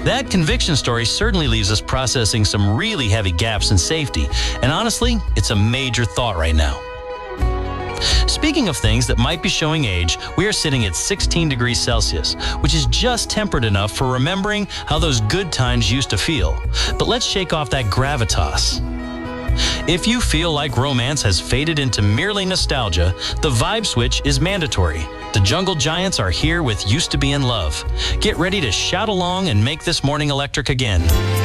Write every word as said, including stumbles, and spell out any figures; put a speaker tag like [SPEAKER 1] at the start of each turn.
[SPEAKER 1] That conviction story certainly leaves us processing some really heavy gaps in safety, and honestly, it's a major thought right now. Speaking of things that might be showing age, we are sitting at sixteen degrees Celsius, which is just temperate enough for remembering how those good times used to feel. But let's shake off that gravitas. If you feel like romance has faded into merely nostalgia, the vibe switch is mandatory. The Jungle Giants are here with Used to Be in Love. Get ready to shout along and make this morning electric again.